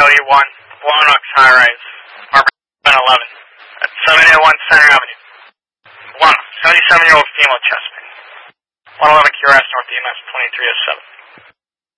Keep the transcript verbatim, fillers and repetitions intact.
W one, Blowing Oaks High Rise, apartment eleven, at seven eighty-one Center Avenue. One, seventy-seven-year-old female chest pain. one eleven Q R S North E M S twenty-three oh seven.